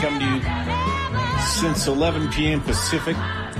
Come to you since 11 p.m. Pacific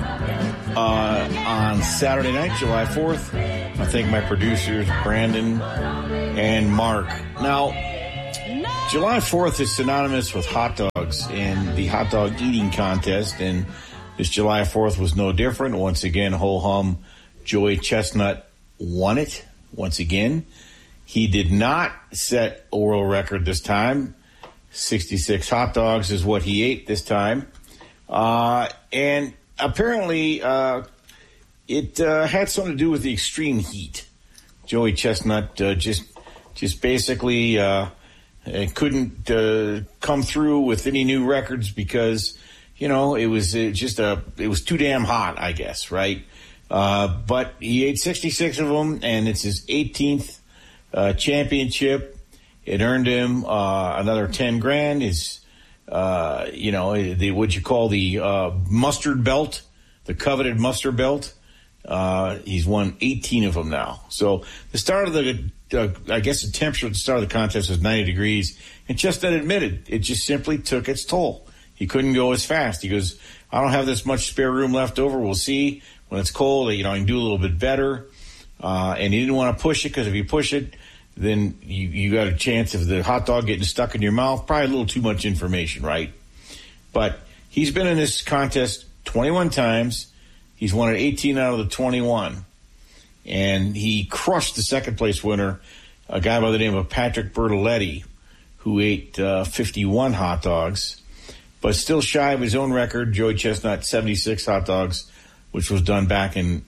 on Saturday night, July 4th. I thank my producers, Brandon and Mark. Now, July 4th is synonymous with hot dogs and the hot dog eating contest, and this July 4th was no different. Once again, ho-hum Joey Chestnut won it once again. He did not set a world record this time. 66 hot dogs is what he ate this time. And apparently it had something to do with the extreme heat. Joey Chestnut just basically couldn't come through with any new records because, you know, it was too damn hot, I guess, right? But he ate 66 of them, and it's his 18th championship. It earned him another 10 grand. His, what you call the mustard belt, the coveted mustard belt. He's won 18 of them now. So the start of the temperature at the start of the contest was 90 degrees. And Chestnut admitted it just simply took its toll. He couldn't go as fast. He goes, I don't have this much spare room left over. We'll see when it's cold. You know, I can do a little bit better. And he didn't want to push it because if you push it, then you got a chance of the hot dog getting stuck in your mouth. Probably a little too much information, right? But he's been in this contest 21 times. He's won it 18 out of the 21. And he crushed the second place winner, a guy by the name of Patrick Bertoletti, who ate 51 hot dogs. But still shy of his own record, Joey Chestnut, 76 hot dogs, which was done back in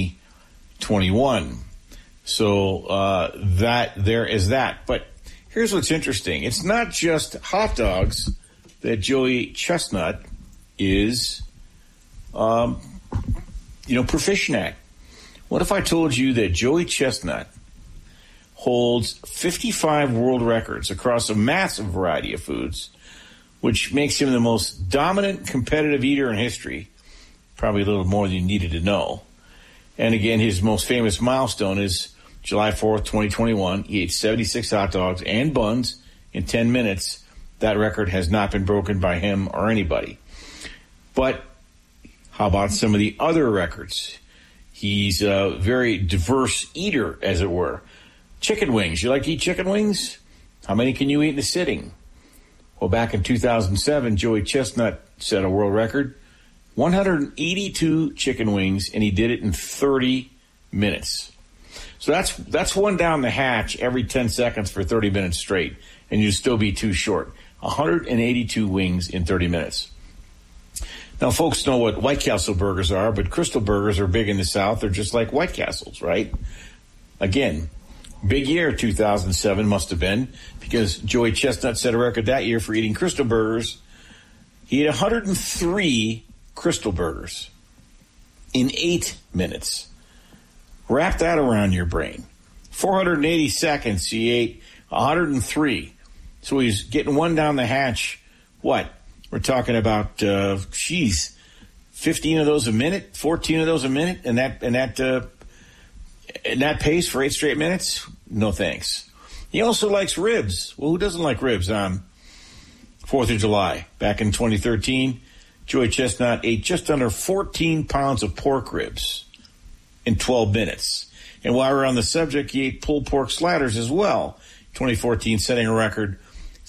2021. So there is that. But here's what's interesting. It's not just hot dogs that Joey Chestnut is, proficient at. What if I told you that Joey Chestnut holds 55 world records across a massive variety of foods, which makes him the most dominant competitive eater in history? Probably a little more than you needed to know. And again, his most famous milestone is July 4th, 2021. He ate 76 hot dogs and buns in 10 minutes. That record has not been broken by him or anybody. But how about some of the other records? He's a very diverse eater, as it were. Chicken wings. You like to eat chicken wings? How many can you eat in a sitting? Well, back in 2007, Joey Chestnut set a world record. 182 chicken wings, and he did it in 30 minutes. So that's one down the hatch every 10 seconds for 30 minutes straight, and you'd still be too short. 182 wings in 30 minutes. Now, folks know what White Castle burgers are, but Crystal burgers are big in the South. They're just like White Castles, right? Again, big year 2007 must have been, because Joey Chestnut set a record that year for eating Crystal burgers. He ate 103 Crystal burgers in 8 minutes. Wrap that around your brain. 480 seconds, he ate 103. So he's getting one down the hatch. What? We're talking about, 15 of those a minute, 14 of those a minute, and that pace for 8 straight minutes? No thanks. He also likes ribs. Well, who doesn't like ribs on 4th of July? Back in 2013, Joey Chestnut ate just under 14 pounds of pork ribs in 12 minutes. And while we're on the subject, he ate pulled pork sliders as well. 2014, setting a record,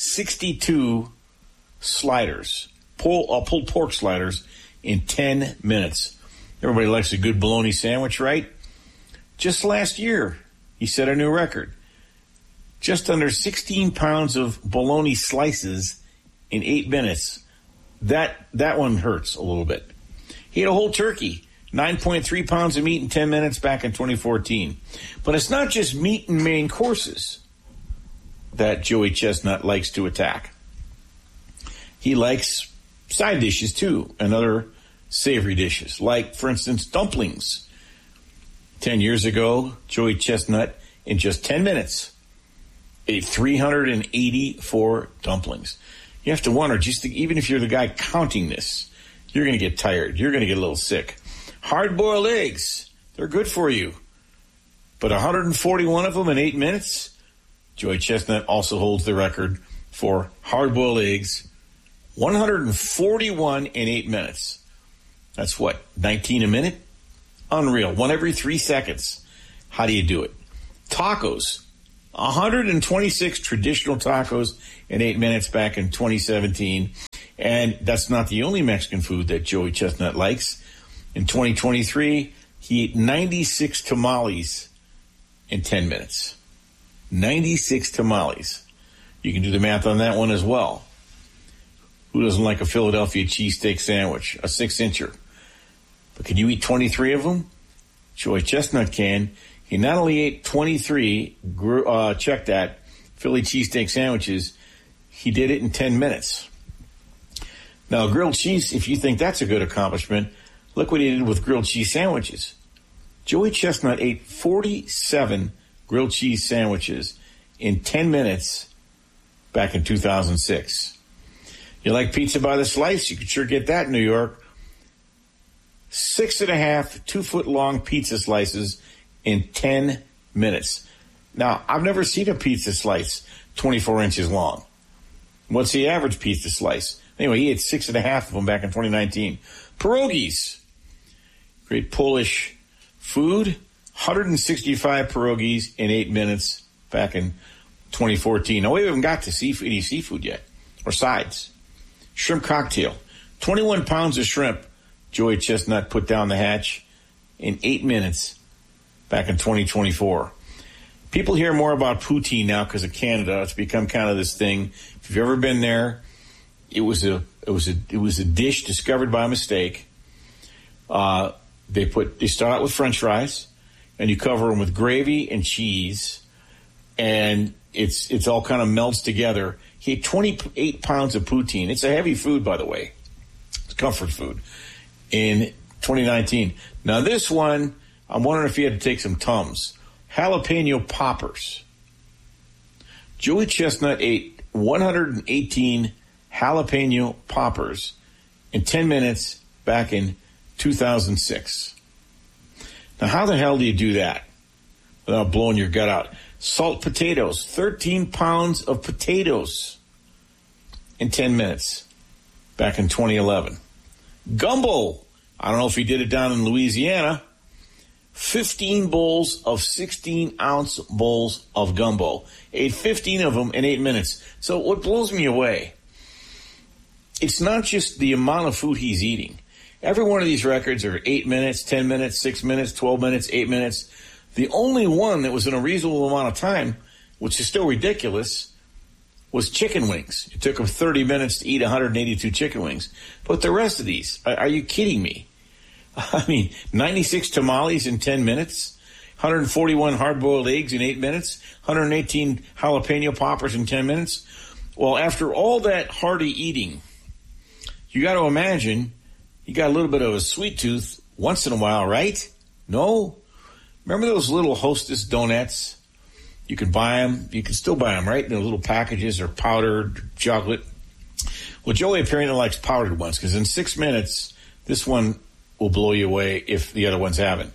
62 sliders, pulled pork sliders in 10 minutes. Everybody likes a good bologna sandwich, right? Just last year, he set a new record. Just under 16 pounds of bologna slices in 8 minutes. That one hurts a little bit. He ate a whole turkey, 9.3 pounds of meat in 10 minutes back in 2014. But it's not just meat and main courses that Joey Chestnut likes to attack. He likes side dishes, too, and other savory dishes, like, for instance, dumplings. 10 years ago, Joey Chestnut, in just 10 minutes, ate 384 dumplings. You have to wonder, even if you're the guy counting this, you're going to get tired. You're going to get a little sick. Hard-boiled eggs, they're good for you. But 141 of them in 8 minutes? Joey Chestnut also holds the record for hard-boiled eggs, 141 in 8 minutes. That's what, 19 a minute? Unreal. One every 3 seconds. How do you do it? Tacos. 126 traditional tacos in 8 minutes back in 2017. And that's not the only Mexican food that Joey Chestnut likes. In 2023, he ate 96 tamales in 10 minutes. 96 tamales. You can do the math on that one as well. Who doesn't like a Philadelphia cheesesteak sandwich, a 6-incher? But can you eat 23 of them? Joey Chestnut can. He not only ate 23, check that, Philly cheesesteak sandwiches, he did it in 10 minutes. Now, grilled cheese, if you think that's a good accomplishment, look what he did with grilled cheese sandwiches. Joey Chestnut ate 47 grilled cheese sandwiches in 10 minutes back in 2006. You like pizza by the slice? You could sure get that in New York. 6.5 2-foot-long pizza slices in 10 minutes. Now, I've never seen a pizza slice 24 inches long. What's the average pizza slice? Anyway, he ate 6.5 of them back in 2019. Pierogies. Great Polish food. 165 pierogies in 8 minutes back in 2014. Now, we haven't got to any seafood yet, or sides. Shrimp cocktail. 21 pounds of shrimp Joey Chestnut put down the hatch in 8 minutes back in 2024. People hear more about poutine now because of Canada. It's become kind of this thing. If you've ever been there, it was a dish discovered by mistake. They start out with French fries, and you cover them with gravy and cheese, and it's all kind of melts together. He ate 28 pounds of poutine. It's a heavy food, by the way. It's comfort food. In 2019. Now this one, I'm wondering if he had to take some Tums. Jalapeno poppers. Joey Chestnut ate 118 jalapeno poppers in 10 minutes back in 2006. Now how the hell do you do that without blowing your gut out? Salt potatoes. 13 pounds of potatoes in 10 minutes back in 2011. Gumbo. I don't know if he did it down in Louisiana. 15 bowls of 16-ounce bowls of gumbo. Ate 15 of them in 8 minutes. So what blows me away, it's not just the amount of food he's eating. Every one of these records are 8 minutes, 10 minutes, 6 minutes, 12 minutes, 8 minutes. The only one that was in a reasonable amount of time, which is still ridiculous, was chicken wings. It took him 30 minutes to eat 182 chicken wings. But the rest of these, are you kidding me? I mean, 96 tamales in 10 minutes, 141 hard-boiled eggs in 8 minutes, 118 jalapeno poppers in 10 minutes. Well, after all that hearty eating, you got to imagine you got a little bit of a sweet tooth once in a while, right? No? Remember those little Hostess donuts? You can buy them. You can still buy them, right? In the little packages or powdered chocolate. Well, Joey apparently likes powdered ones because in 6 minutes, this one will blow you away if the other ones haven't.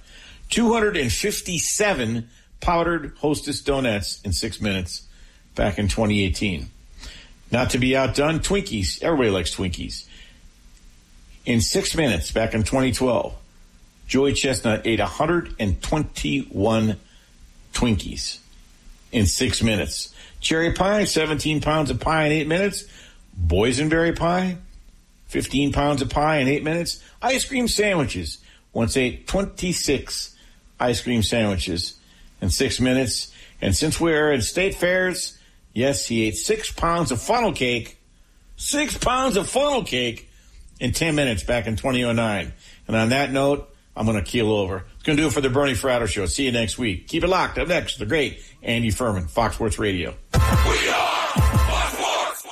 257 powdered Hostess donuts in 6 minutes back in 2018. Not to be outdone, Twinkies. Everybody likes Twinkies. In 6 minutes back in 2012, Joey Chestnut ate 121 Twinkies in 6 minutes. Cherry pie, 17 pounds of pie in 8 minutes. Boysenberry pie, 15 pounds of pie in 8 minutes. Ice cream sandwiches. Once ate 26 ice cream sandwiches in 6 minutes. And since we're in state fairs, yes, he ate 6 pounds of funnel cake. 6 pounds of funnel cake in 10 minutes back in 2009. And on that note, I'm going to keel over. It's going to do it for the Bernie Fratto Show. See you next week. Keep it locked. Up next, the great Andy Furman, Fox Sports Radio. We are Fox Sports.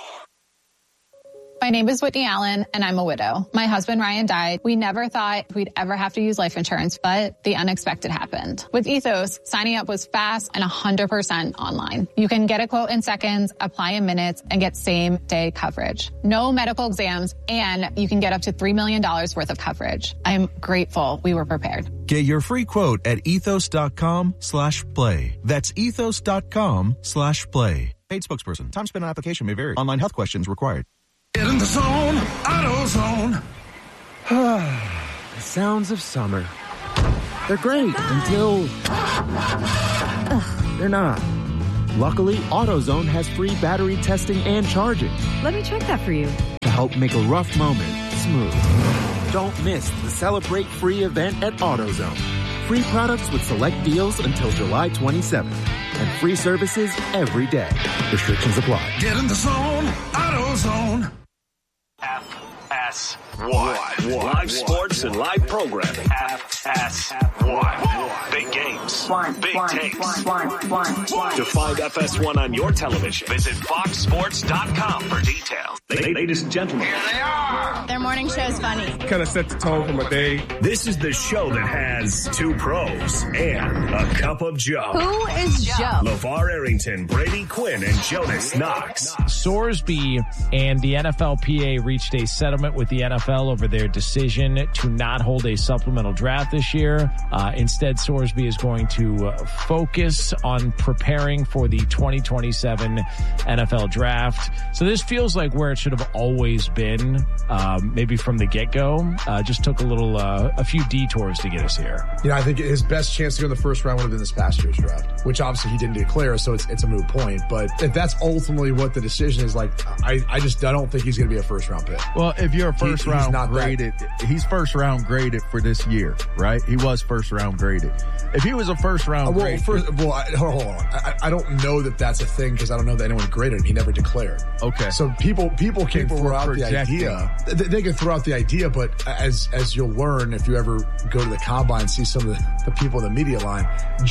My name is Whitney Allen, and I'm a widow. My husband, Ryan, died. We never thought we'd ever have to use life insurance, but the unexpected happened. With Ethos, signing up was fast and 100% online. You can get a quote in seconds, apply in minutes, and get same-day coverage. No medical exams, and you can get up to $3 million worth of coverage. I'm grateful we were prepared. Get your free quote at ethos.com/play. That's ethos.com/play. Paid spokesperson. Time spent on application may vary. Online health questions required. Get in the zone, AutoZone. The sounds of summer. They're great until they're not. Luckily, AutoZone has free battery testing and charging. Let me check that for you. To help make a rough moment smooth. Don't miss the Celebrate Free event at AutoZone. Free products with select deals until July 27th. And free services every day. Restrictions apply. Get in the zone, AutoZone. FS1. Live sports and live programming. FS1. Big games. Big takes. To find FS1 on your television, visit foxsports.com for details. Ladies and gentlemen. Here they are. Their morning show is funny. Kind of set the tone for my day. This is the show that has two pros and a cup of Joe. Who is Joe? LeVar Arrington, Brady Quinn, and Jonas Knox. Sorsby and the NFLPA reached a settlement with the NFL over their decision to not hold a supplemental draft this year. Instead, Sorsby is going to focus on preparing for the 2027 NFL draft. So this feels like where it should have always been, maybe from the get-go. Just took a few detours to get us here. You know, I think his best chance to go in the first round would have been this past year's draft, which obviously he didn't declare, so it's a moot point. But if that's ultimately what the decision is, like, I don't think he's going to be a first-round pick. Well, if you're a first-round graded, he's first-round graded for this year, right? He was first-round graded. If he was a first-round graded. Hold on. I don't know that that's a thing because I don't know that anyone graded him. He never declared. Okay. So people can throw out the idea. They can throw out the idea, but as you'll learn if you ever go to the combine and see some of the people in the media line,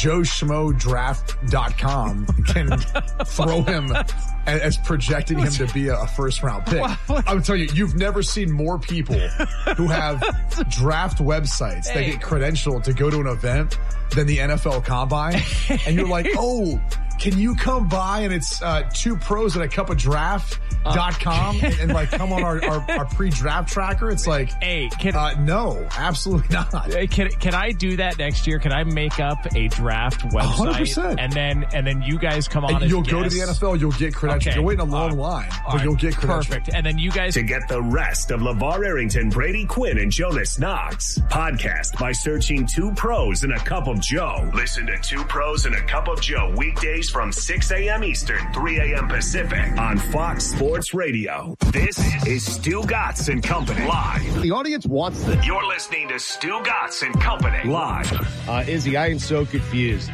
JoeSchmoDraft.com can throw him as projecting him to be a first-round pick. I'm telling you, you've never seen more people who have draft websites that get credentialed to go to an event than the NFL Combine. And you're like, oh, can you come by and it's two pros and a cup of draft.com and like come on our pre-draft tracker? It's like, hey, no, absolutely not. Can I do that next year? Can I make up a draft website 100%. and then you guys come on? And you'll go to the NFL, you'll get credentialed. Okay. You're waiting a long line, but you'll get credentialed. Perfect. And then you guys to get the rest of LeVar Arrington, Brady Quinn, and Jonas Knox podcast by searching Two Pros and a Cup of Joe. Listen to Two Pros and a Cup of Joe weekdays from 6 a.m. Eastern, 3 a.m. Pacific on Fox Sports Radio. This is Stu Gatz and Company live. The audience wants this. You're listening to Stu Gatz and Company live. Izzy, I am so confused.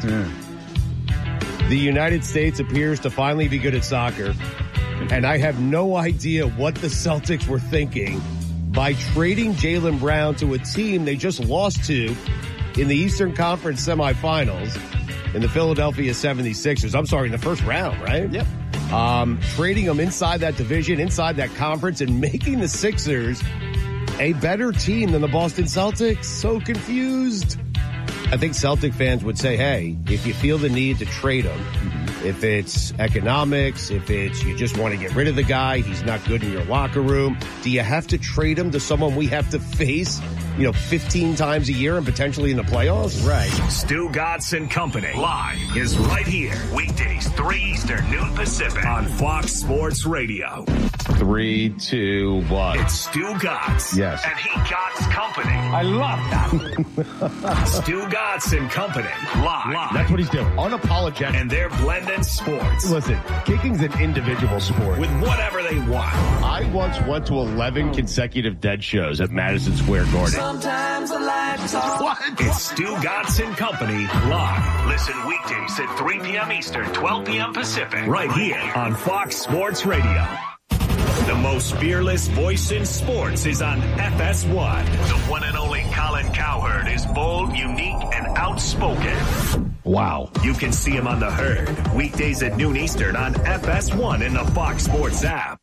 The United States appears to finally be good at soccer, and I have no idea what the Celtics were thinking by trading Jaylen Brown to a team they just lost to in the Eastern Conference semifinals in the Philadelphia 76ers. I'm sorry, in the first round, right? Yep. Trading them inside that division, inside that conference, and making the Sixers a better team than the Boston Celtics. So confused. I think Celtic fans would say, hey, if you feel the need to trade him, if it's economics, if it's you just want to get rid of the guy, he's not good in your locker room, do you have to trade him to someone we have to face, 15 times a year and potentially in the playoffs? Right. Stu Gatz and Company live is right here. Weekdays, 3 Eastern, noon Pacific on Fox Sports Radio. 3, 2, 1. It's Stu Gatz. Yes. And he Gatz Company. I love that. Stu Gatz and Company live. That's what he's doing. Unapologetic. And they're blending sports. Listen, kicking's an individual sport. With whatever they want. I once went to 11 consecutive Dead shows at Madison Square Garden. Sometimes I like to talk. What? It's Stu Gatz and Company live. Listen weekdays at 3 p.m. Eastern, 12 p.m. Pacific. Right here on Fox Sports Radio. The most fearless voice in sports is on FS1. The one and only Colin Cowherd is bold, unique, and outspoken. Wow. You can see him on The Herd. Weekdays at noon Eastern on FS1 in the Fox Sports app.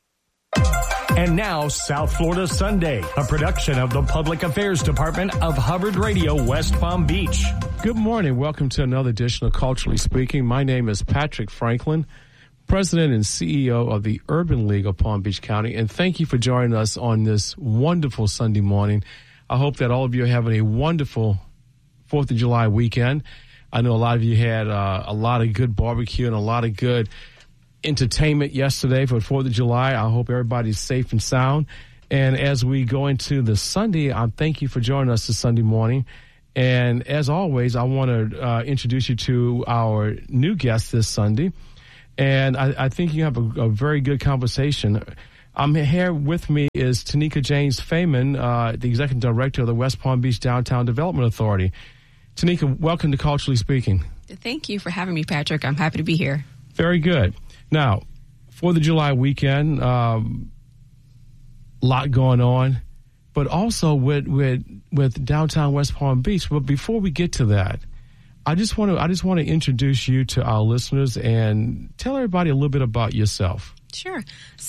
And now, South Florida Sunday, a production of the Public Affairs Department of Hubbard Radio, West Palm Beach. Good morning. Welcome to another edition of Culturally Speaking. My name is Patrick Franklin, President and CEO of the Urban League of Palm Beach County, and thank you for joining us on this wonderful Sunday morning. I hope that all of you are having a wonderful 4th of July weekend. I know a lot of you had a lot of good barbecue and a lot of good entertainment yesterday for 4th of July. I hope everybody's safe and sound. And as we go into the Sunday, I thank you for joining us this Sunday morning. And as always, I want to introduce you to our new guest this Sunday. And I think you have a very good conversation. I'm here with me is Tanika James Fayman, the Executive Director of the West Palm Beach Downtown Development Authority. Tanika, welcome to Culturally Speaking. Thank you for having me, Patrick. I'm happy to be here. Very good. Now, 4th of July weekend, lot going on, but also with downtown West Palm Beach. But before we get to that, I just want to introduce you to our listeners and tell everybody a little bit about yourself. Sure.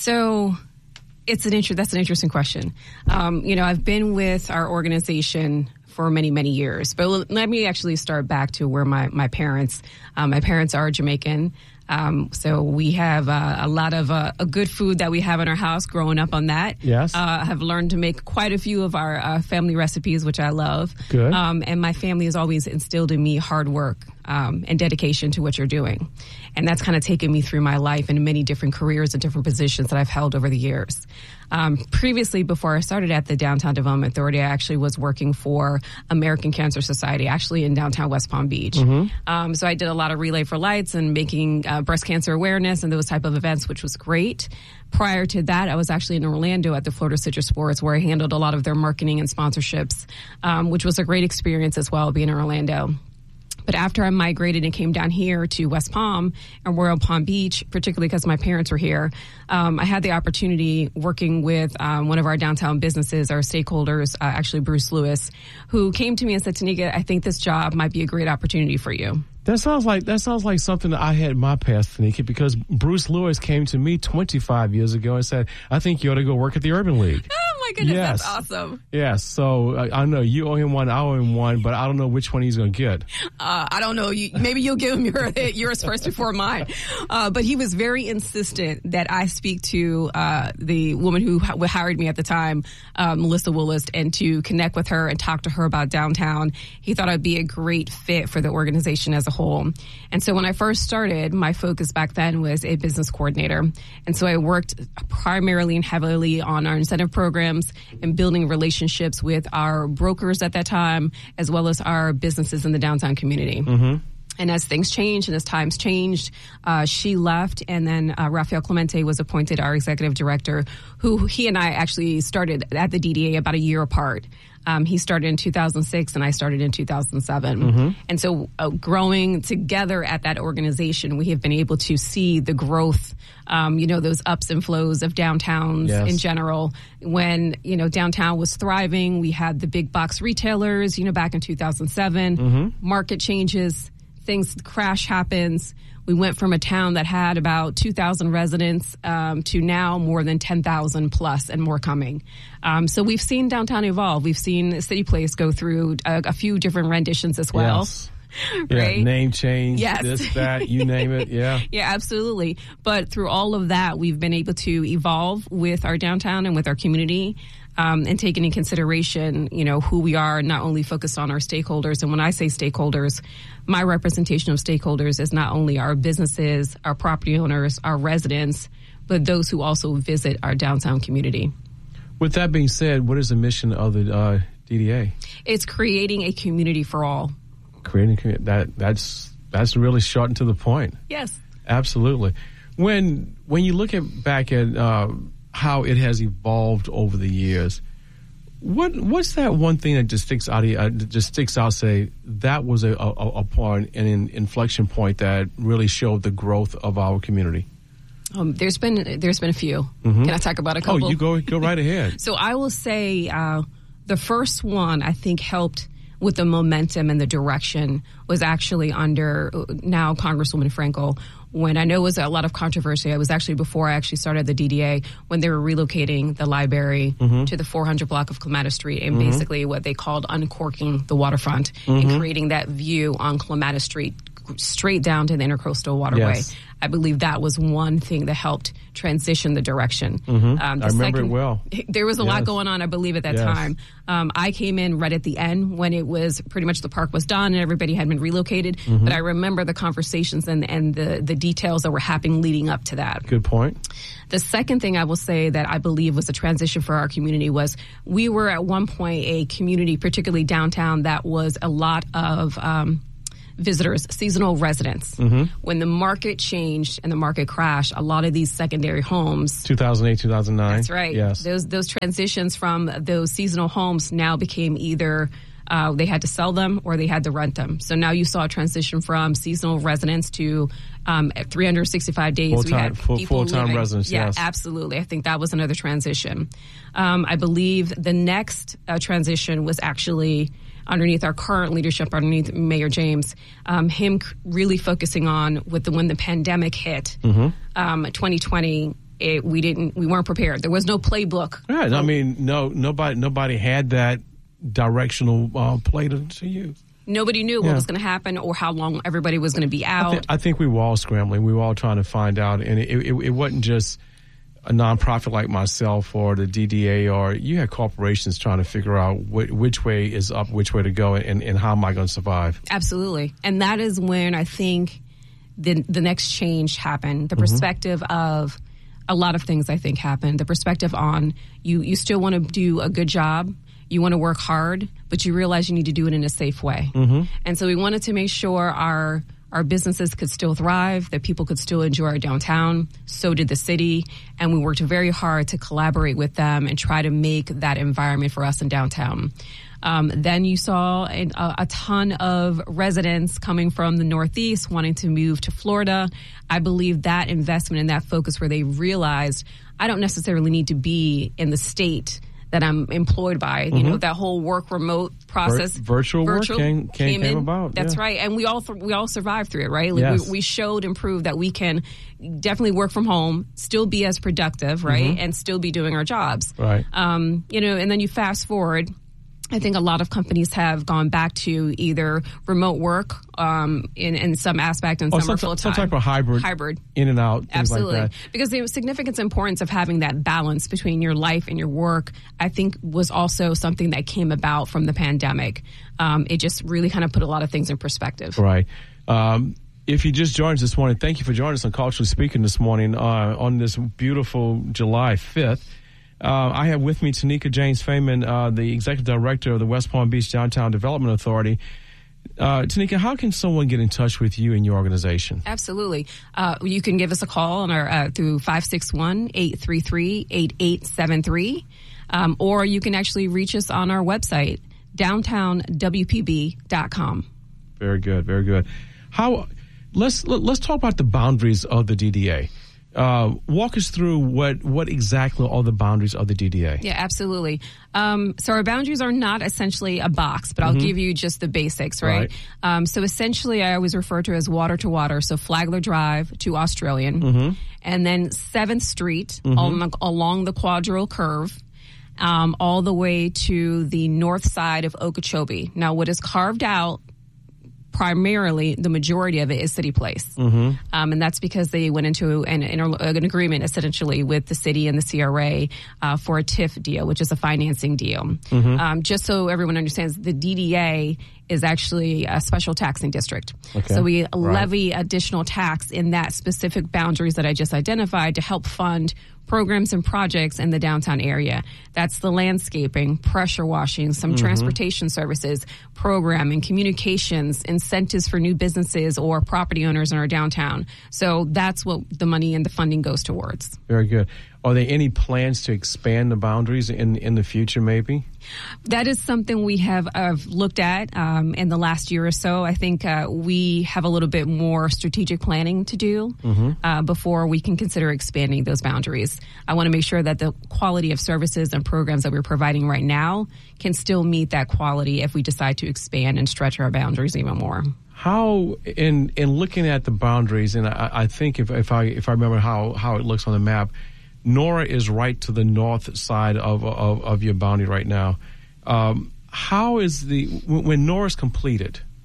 So that's an interesting question. I've been with our organization for many, many years, but let me actually start back to where my parents are Jamaican. So we have a lot of a good food that we have in our house growing up on that. Yes. I have learned to make quite a few of our family recipes, which I love. Good. And my family has always instilled in me hard work and dedication to what you're doing. And that's kind of taken me through my life in many different careers and different positions that I've held over the years. Previously, before I started at the Downtown Development Authority, I actually was working for American Cancer Society, actually in downtown West Palm Beach. Mm-hmm. So I did a lot of Relay for Lights and making breast cancer awareness and those type of events, which was great. Prior to that, I was actually in Orlando at the Florida Citrus Sports, where I handled a lot of their marketing and sponsorships, which was a great experience as well, being in Orlando. But after I migrated and came down here to West Palm and Royal Palm Beach, particularly because my parents were here, I had the opportunity working with one of our downtown businesses, our stakeholders, actually Bruce Lewis, who came to me and said, Tanika, I think this job might be a great opportunity for you. That sounds like something that I had in my past, Tanika, because Bruce Lewis came to me 25 years ago and said, I think you ought to go work at the Urban League. Oh, my goodness, yes. That's awesome. Yes, so I know you owe him one, I owe him one, but I don't know which one he's going to get. I don't know. Maybe you'll give him yours first before mine. But he was very insistent that I speak to the woman who hired me at the time, Melissa Willis, and to connect with her and talk to her about downtown. He thought I'd be a great fit for the organization as a whole. And so when I first started, my focus back then was a business coordinator. And so I worked primarily and heavily on our incentive programs and building relationships with our brokers at that time, as well as our businesses in the downtown community. Mm-hmm. And as things changed and as times changed, she left, and then Rafael Clemente was appointed our executive director, who he and I actually started at the DDA about a year apart. He started in 2006 and I started in 2007. Mm-hmm. And so growing together at that organization, we have been able to see the growth, those ups and flows of downtowns in general. When, downtown was thriving, we had the big box retailers, back in 2007, mm-hmm. market changes, crash happens. We went from a town that had about 2,000 residents to now more than 10,000 plus and more coming. So we've seen downtown evolve. We've seen City Place go through a few different renditions as well. Yes. Right? Yeah, name change, yes. this, that, you name it, yeah. Yeah, absolutely. But through all of that, we've been able to evolve with our downtown and with our community. And taking in consideration, who we are, not only focused on our stakeholders. And when I say stakeholders, my representation of stakeholders is not only our businesses, our property owners, our residents, but those who also visit our downtown community. With that being said, what is the mission of the DDA? It's creating a community for all. Creating that's really short and to the point. Yes, absolutely. When you look back at how it has evolved over the years, what's that one thing that just sticks out? Say that was a point, an inflection point that really showed the growth of our community. There's been a few. Mm-hmm. Can I talk about a couple? Oh, you go right ahead. So I will say the first one I think helped with the momentum and the direction was actually under now Congresswoman Frankel. When I know it was a lot of controversy, it was actually before I actually started the DDA, when they were relocating the library mm-hmm. to the 400 block of Clematis Street and basically what they called uncorking the waterfront mm-hmm. and creating that view on Clematis Street straight down to the Intercoastal Waterway. Yes. I believe that was one thing that helped transition the direction. I remember it well. There was a lot going on, I believe, at that time. I came in right at the end when it was pretty much the park was done and everybody had been relocated. But I remember the conversations and the details that were happening leading up to that. Good point. The second thing I will say that I believe was a transition for our community was we were at one point a community, particularly downtown, that was a lot of visitors, seasonal residents. When the market changed and the market crashed, a lot of these secondary homes. 2008, 2009. That's right. Yes. Those transitions from those seasonal homes now became either they had to sell them or they had to rent them. So now you saw a transition from seasonal residents to at 365 days. We had people full-time living. residents, yeah, yes. Absolutely. I think that was another transition. I believe the next transition was actually underneath our current leadership, underneath Mayor James, him really focusing on when the pandemic hit, 2020. We weren't prepared. There was no playbook. Right. I mean, nobody had that directional play to use. Nobody knew what was going to happen or how long everybody was going to be out. I think we were all scrambling. We were all trying to find out, and it wasn't just a nonprofit like myself or the DDA, or you had corporations trying to figure out which way is up, which way to go, and how am I going to survive? Absolutely. And that is when I think the next change happened. The perspective of a lot of things I think happened. The perspective on you still want to do a good job. You want to work hard, but you realize you need to do it in a safe way. And so we wanted to make sure our businesses could still thrive, that people could still enjoy our downtown. So did the city. And we worked very hard to collaborate with them and try to make that environment for us in downtown. Then you saw a ton of residents coming from the Northeast wanting to move to Florida. I believe that investment and that focus where they realized I don't necessarily need to be in the state that I'm employed by. You know, that whole work remote process. Virtual work came about. That's right. And we all survived through it, right? Like Yes. we showed and proved that we can definitely work from home, still be as productive, right? And still be doing our jobs. Right. And then you fast forward. I think a lot of companies have gone back to either remote work in some aspect and some are full-time. Some type of hybrid. In and out, things Absolutely. like that. Because the significance and importance of having that balance between your life and your work, I think was also something that came about from the pandemic. It just really kind of put a lot of things in perspective. Right. If you just joined us this morning, thank you for joining us on Culturally Speaking this morning on this beautiful July 5th. I have with me Tanika James Fayman, the Executive Director of the West Palm Beach Downtown Development Authority. Tanika, how can someone get in touch with you and your organization? Absolutely. You can give us a call on our through 561-833-8873, or you can actually reach us on our website, downtownwpb.com. Very good, very good. Let's talk about the boundaries of the DDA. Walk us through what exactly are the boundaries of the DDA. Yeah, absolutely. So our boundaries are not essentially a box, but I'll give you just the basics, right? So essentially, I always refer to as water to water. So Flagler Drive to Australian, and then 7th Street along the Quadrille Curve, all the way to the north side of Okeechobee. Now, what is carved out, primarily, the majority of it is City Place. And that's because they went into an agreement, essentially, with the city and the CRA for a TIF deal, which is a financing deal. Just so everyone understands, the DDA is actually a special taxing district. Okay. So we levy additional tax in that specific boundaries that I just identified to help fund programs and projects in the downtown area. That's the landscaping, pressure washing, some transportation services, programming, communications, incentives for new businesses or property owners in our downtown. So that's what the money and the funding goes towards. Very good. Are there any plans to expand the boundaries in the future, maybe? That is something we have looked at in the last year or so. I think we have a little bit more strategic planning to do before we can consider expanding those boundaries. I want to make sure that the quality of services and programs that we're providing right now can still meet that quality if we decide to expand and stretch our boundaries even more. How, in looking at the boundaries, and I think if I remember how it looks on the map, Nora is right to the north side of your boundary right now. How is when Nora's completed,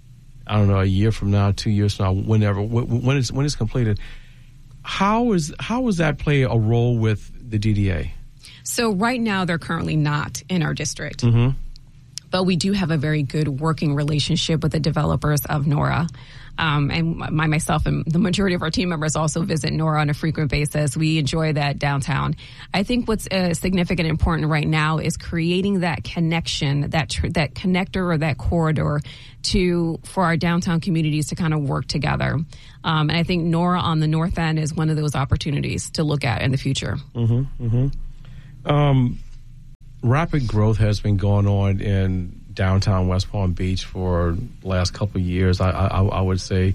I don't know, a year from now, 2 years from now, when it's completed. How is that play a role with the DDA? So right now, they're currently not in our district. Mm-hmm. But we do have a very good working relationship with the developers of Nora. And myself and the majority of our team members also visit Nora on a frequent basis. We enjoy that downtown. I think what's significant and important right now is creating that connection, that connector or that corridor for our downtown communities to kind of work together. And I think Nora on the north end is one of those opportunities to look at in the future. Mm-hmm. Mm-hmm. Rapid growth has been going on in downtown West Palm Beach for the last couple of years, I would say.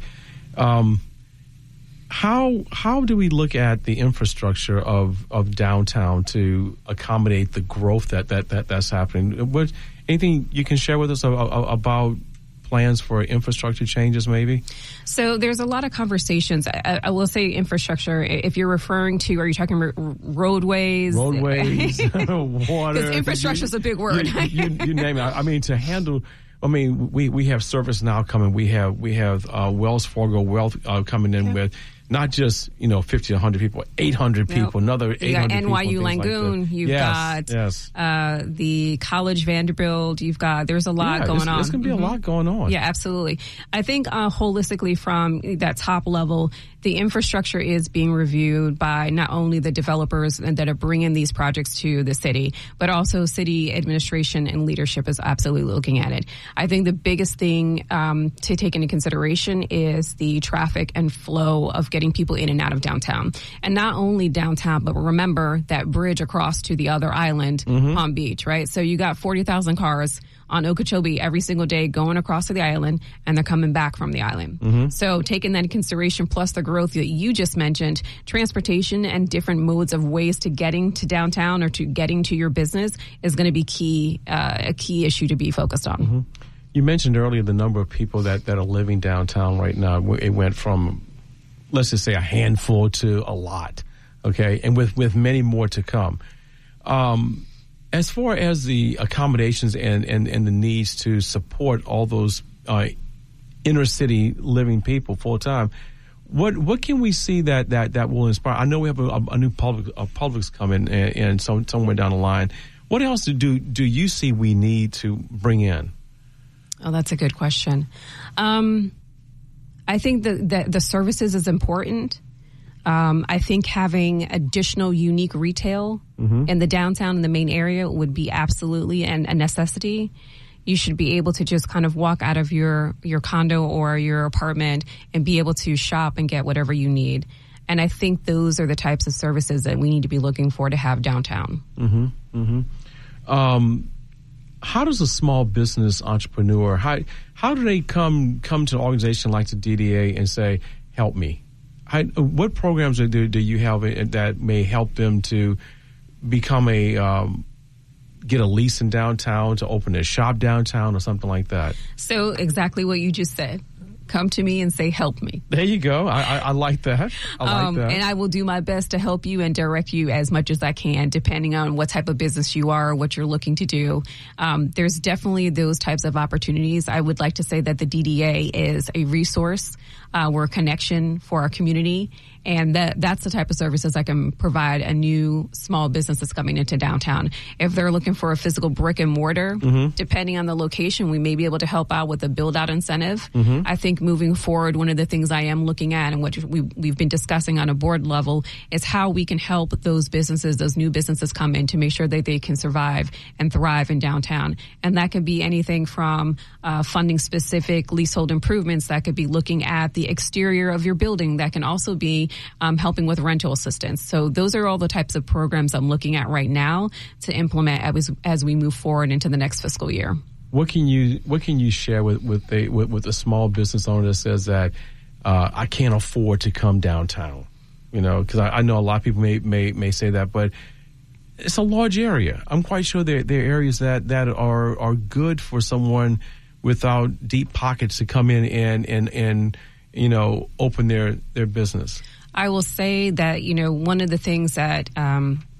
How do we look at the infrastructure of downtown to accommodate the growth that's happening? Anything you can share with us about plans for infrastructure changes, maybe? So there's a lot of conversations. I will say infrastructure. If you're referring to, are you talking roadways? Roadways, water. Because infrastructure is a big word. You name it. I mean, to handle. I mean, we have ServiceNow coming. We have Wells Fargo Wealth coming in with not just 50 to 100 people, 800 people, another 800 you got people. NYU Langone. You've got the College Vanderbilt. There's a lot going on. There's going to be a lot going on. Yeah, absolutely. I think holistically from that top level, the infrastructure is being reviewed by not only the developers that are bringing these projects to the city, but also city administration and leadership is absolutely looking at it. I think the biggest thing to take into consideration is the traffic and flow of getting people in and out of downtown. And not only downtown, but remember that bridge across to the other island, Palm Beach, right? So you got 40,000 cars on Okeechobee every single day going across to the island, and they're coming back from the island. So taking that into consideration, plus the growth that you just mentioned, transportation and different modes of ways to getting to downtown or to getting to your business is going to be a key issue to be focused on. You mentioned earlier the number of people that are living downtown right now. It went from, let's just say, a handful to a lot, okay, and with many more to come. As far as the accommodations and the needs to support all those inner city living people full time, what can we see that will inspire? I know we have a new Publix coming and somewhere down the line. What else do you see we need to bring in? Oh, that's a good question. I think the services is important. I think having additional unique retail in the downtown in the main area would be absolutely a necessity. You should be able to just kind of walk out of your condo or your apartment and be able to shop and get whatever you need. And I think those are the types of services that we need to be looking for to have downtown. How does a small business entrepreneur, how do they come to an organization like the DDA and say, help me? What programs do you have that may help them to become get a lease in downtown, to open a shop downtown or something like that? So exactly what you just said. Come to me and say, help me. There you go. I like that. I like that. And I will do my best to help you and direct you as much as I can, depending on what type of business you are or what you're looking to do. There's definitely those types of opportunities. I would like to say that the DDA is a resource. We're a connection for our community. And that's the type of services I can provide a new small business that's coming into downtown. If they're looking for a physical brick and mortar, depending on the location, we may be able to help out with a build-out incentive. I think moving forward, one of the things I am looking at and what we've been discussing on a board level is how we can help those businesses, those new businesses come in to make sure that they can survive and thrive in downtown. And that could be anything from funding specific leasehold improvements. That could be looking at the exterior of your building. That can also be helping with rental assistance. So those are all the types of programs I'm looking at right now to implement as we move forward into the next fiscal year. What can you share with a small business owner that says that I can't afford to come downtown? Because I know a lot of people may say that, but it's a large area. I'm quite sure there are areas that are good for someone without deep pockets to come in and open their business. I will say that, one of the things that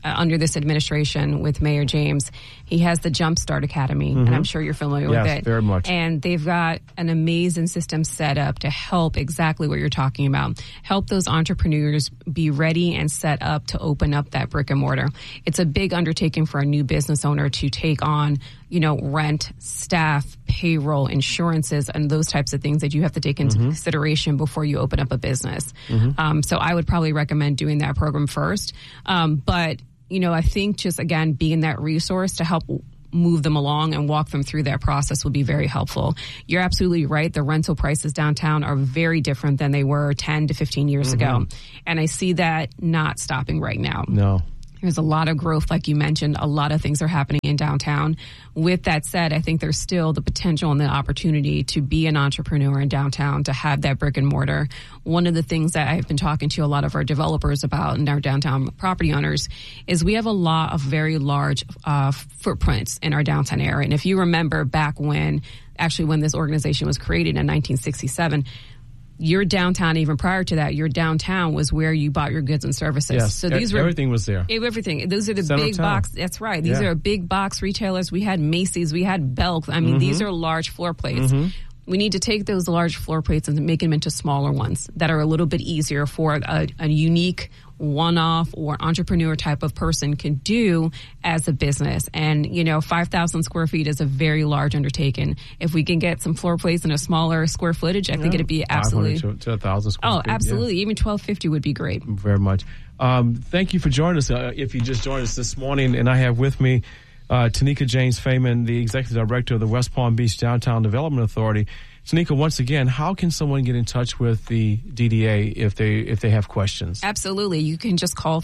under this administration with Mayor James, he has the Jumpstart Academy, and I'm sure you're familiar with it. Yes, very much. And they've got an amazing system set up to help exactly what you're talking about. Help those entrepreneurs be ready and set up to open up that brick and mortar. It's a big undertaking for a new business owner to take on, rent, staff, payroll, insurances, and those types of things that you have to take into consideration before you open up a business. So I would probably recommend doing that program first. But I think just, again, being that resource to help move them along and walk them through that process would be very helpful. You're absolutely right. The rental prices downtown are very different than they were 10 to 15 years ago. And I see that not stopping right now. No. There's a lot of growth, like you mentioned. A lot of things are happening in downtown. With that said, I think there's still the potential and the opportunity to be an entrepreneur in downtown, to have that brick and mortar. One of the things that I've been talking to a lot of our developers about and our downtown property owners is we have a lot of very large footprints in our downtown area. And if you remember back when this organization was created in 1967, your downtown, even prior to that, your downtown was where you bought your goods and services. Yes, so these everything was there. Everything. Those are the Center big town. box. That's right. These are big box retailers. We had Macy's. We had Belk. I mean, these are large floor plates. We need to take those large floor plates and make them into smaller ones that are a little bit easier for a unique one-off or entrepreneur type of person can do as a business. And, 5,000 square feet is a very large undertaking. If we can get some floor plates in a smaller square footage, I think it'd be absolutely... 500 to 1,000 square feet. Oh, absolutely. Even 1,250 would be great. Very much. Thank you for joining us. If you just joined us this morning, and I have with me Tanika James Fayman, the Executive Director of the West Palm Beach Downtown Development Authority. Tanika, once again, how can someone get in touch with the DDA if they have questions? Absolutely. You can just call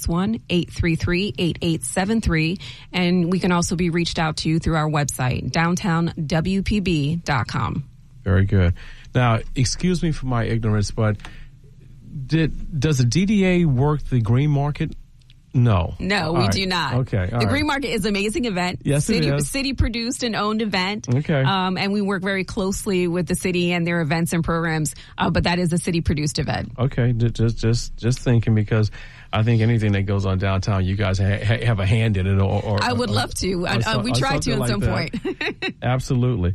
561-833-8873, and we can also be reached out to through our website, downtownwpb.com. Very good. Now, excuse me for my ignorance, but does the DDA work the green market? No. No, we do not. Okay. The Green Market is an amazing event. Yes, it is. City produced and owned event. Okay. And we work very closely with the city and their events and programs. But that is a city produced event. Okay. Just thinking, because I think anything that goes on downtown, you guys have a hand in it. Or I would love to. We try to at some point. Absolutely.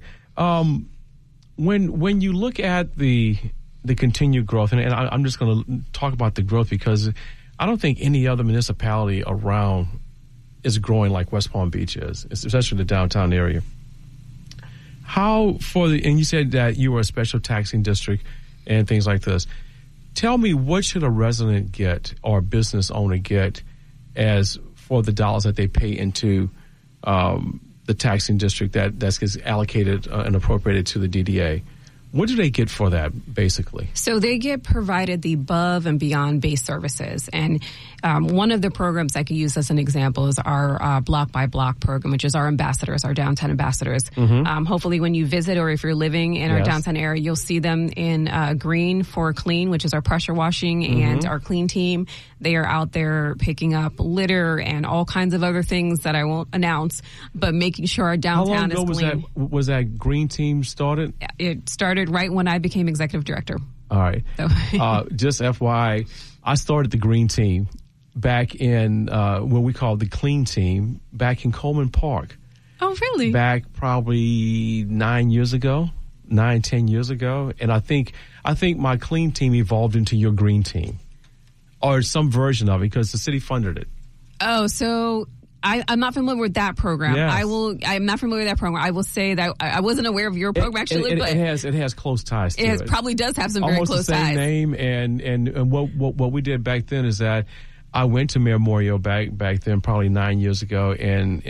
When you look at the continued growth, and I'm just going to talk about the growth because I don't think any other municipality around is growing like West Palm Beach is, especially the downtown area. And you said that you were a special taxing district and things like this. Tell me, what should a resident get or a business owner get as for the dollars that they pay into the taxing district that gets allocated and appropriated to the DDA? What do they get for that, basically? So they get provided the above and beyond base services. And one of the programs I could use as an example is our Block by Block program, which is our ambassadors, our downtown ambassadors. Hopefully when you visit or if you're living in our downtown area, you'll see them in green for clean, which is our pressure washing and our clean team. They are out there picking up litter and all kinds of other things that I won't announce, but making sure our downtown is clean. How long ago was that green team started? It started right when I became executive director. All right. So. Just FYI, I started the green team back in what we call the clean team back in Coleman Park. Oh, really? Back probably 10 years ago. And I think my clean team evolved into your green team or some version of it because the city funded it. Oh, so I'm not familiar with that program. Yes. I'm not familiar with that program. I will say that I wasn't aware of your program actually, but it has close ties to it. It probably does have some almost very close the same ties. name, and what we did back then is that I went to Mayor Morio back then, probably 10 years ago, and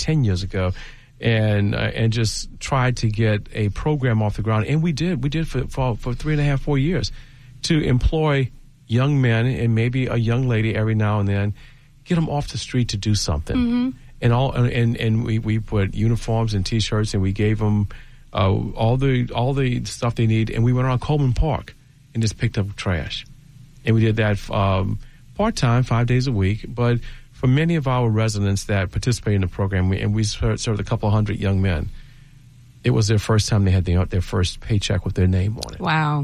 just tried to get a program off the ground, and we did for 3.5, 4 years to employ young men and maybe a young lady every now and then, get them off the street to do something, and we put uniforms and T-shirts, and we gave them all the stuff they need, and we went around Coleman Park and just picked up trash, and we did that part-time, 5 days a week. But for many of our residents that participate in the program, we served a couple hundred young men, it was their first time they had their first paycheck with their name on it. Wow.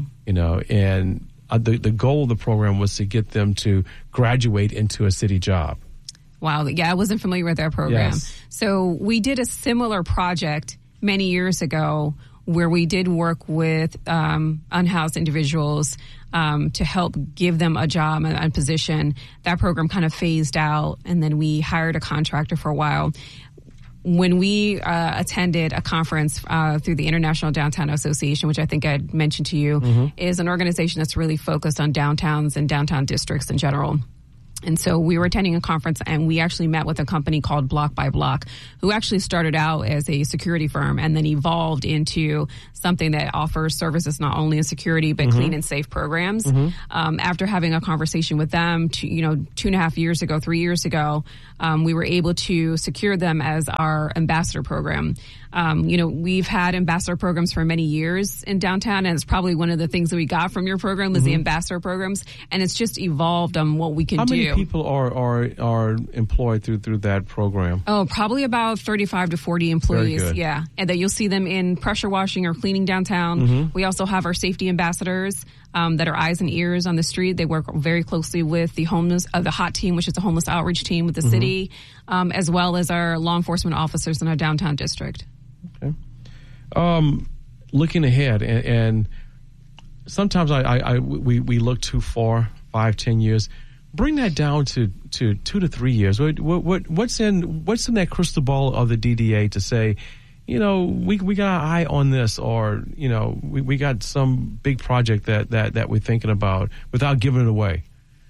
And the goal of the program was to get them to graduate into a city job. Wow. Yeah, I wasn't familiar with their program. Yes. So we did a similar project many years ago where we did work with unhoused individuals to help give them a job and position. That program kind of phased out, and then we hired a contractor for a while. When we attended a conference through the International Downtown Association, which I think I mentioned to you, is an organization that's really focused on downtowns and downtown districts in general. And so we were attending a conference, and we actually met with a company called Block by Block, who actually started out as a security firm and then evolved into something that offers services not only in security but clean and safe programs. After having a conversation with them, 2.5 years ago, 3 years ago, we were able to secure them as our ambassador program. We've had ambassador programs for many years in downtown, and it's probably one of the things that we got from your program was the ambassador programs, and it's just evolved on what we can do. How many people are employed through that program? Oh, probably about 35 to 40 employees. Very good. Yeah, and that you'll see them in pressure washing or cleaning downtown. We also have our safety ambassadors that are eyes and ears on the street. They work very closely with the HOT team, which is the homeless outreach team with the city, as well as our law enforcement officers in our downtown district. Okay. Looking ahead, and sometimes we look too far, 5-10 years. Bring that down to 2 to 3 years. What's in that crystal ball of the DDA to say, we got an eye on this, or we got some big project that we're thinking about without giving it away?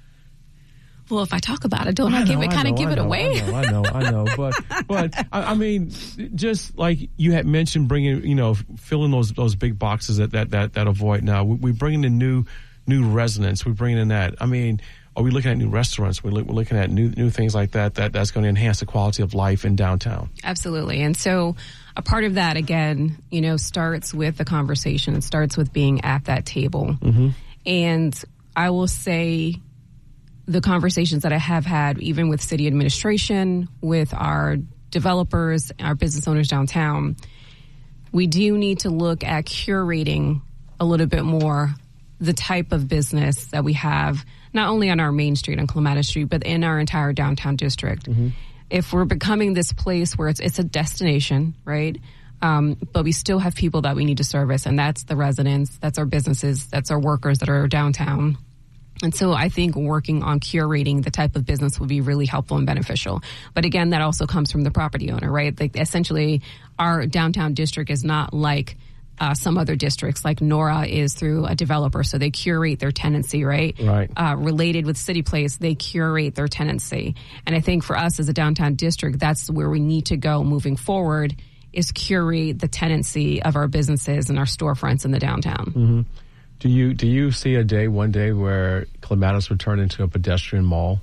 Well, if I talk about it, don't I give it away? I know. But I mean, just like you had mentioned, bringing, filling those big boxes that avoid now. We're bringing in new residents. We're bringing in that. I mean, are we looking at new restaurants? We're looking at new things like that's going to enhance the quality of life in downtown. Absolutely. And so a part of that, again, starts with the conversation. It starts with being at that table. And I will say, the conversations that I have had, even with city administration, with our developers, our business owners downtown, we do need to look at curating a little bit more the type of business that we have, not only on our main street, on Clematis Street, but in our entire downtown district. If we're becoming this place where it's a destination, right? But we still have people that we need to service, and that's the residents, that's our businesses, that's our workers that are downtown. And so I think working on curating the type of business would be really helpful and beneficial. But again, that also comes from the property owner, right? Like essentially, our downtown district is not like some other districts, like Nora is through a developer. So they curate their tenancy, right? Right. Related with City Place, they curate their tenancy. And I think for us as a downtown district, that's where we need to go moving forward, is curate the tenancy of our businesses and our storefronts in the downtown. Do you see one day where Clematis would turn into a pedestrian mall?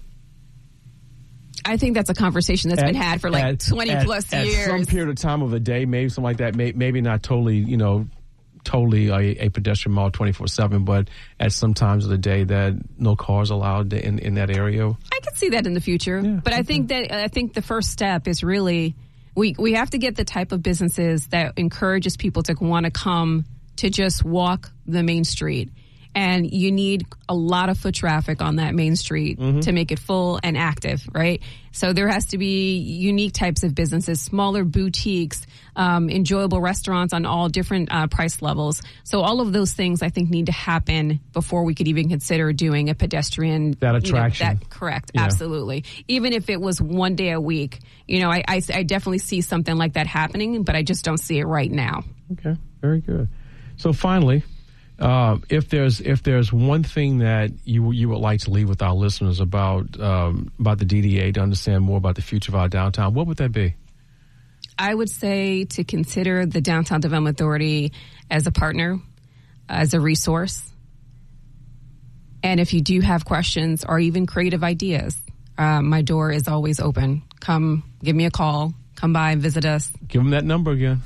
I think that's a conversation that's been had for 20 plus years. At some period of time of the day, maybe something like that. Maybe not totally a pedestrian mall 24/7, but at some times of the day that no cars allowed in that area. I could see that in the future, but I think the first step is really we have to get the type of businesses that encourages people to want to come to just walk the main street. And you need a lot of foot traffic on that main street to make it full and active, right? So there has to be unique types of businesses, smaller boutiques, enjoyable restaurants on all different price levels. So all of those things I think need to happen before we could even consider doing a pedestrian. That attraction. Correct. Yeah. Absolutely. Even if it was one day a week, I definitely see something like that happening, but I just don't see it right now. Okay. Very good. So finally, if there's one thing that you would like to leave with our listeners about the DDA to understand more about the future of our downtown, what would that be? I would say to consider the Downtown Development Authority as a partner, as a resource. And if you do have questions or even creative ideas, my door is always open. Come give me a call. Come by and visit us. Give them that number again.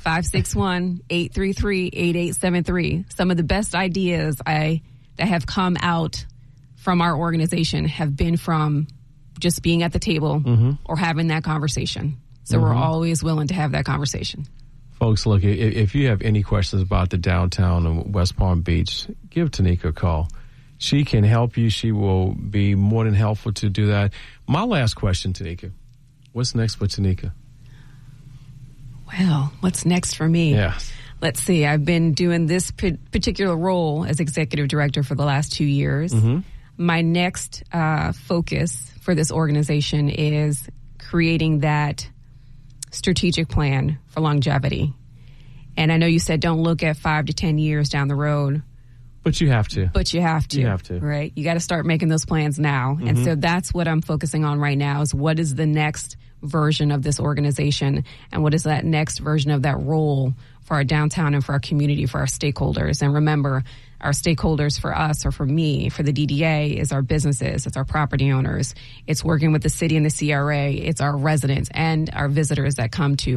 561-833-8873. Some of the best ideas that have come out from our organization have been from just being at the table or having that conversation. So we're always willing to have that conversation. Folks, look, if you have any questions about the downtown and West Palm Beach, give Tanika a call. She can help you. She will be more than helpful to do that. My last question, Tanika. What's next for Tanika? Well, what's next for me? Yeah. Let's see. I've been doing this particular role as executive director for the last 2 years. Mm-hmm. My next focus for this organization is creating that strategic plan for longevity. And I know you said don't look at 5 to 10 years down the road. But you have to. But you have to. You have to. Right? You got to start making those plans now. Mm-hmm. And so that's what I'm focusing on right now is what is the next version of this organization and what is that next version of that role for our downtown and for our community, for our stakeholders. And remember, our stakeholders for us or for me, for the DDA, is our businesses, it's our property owners, it's working with the city and the CRA, it's our residents and our visitors that come to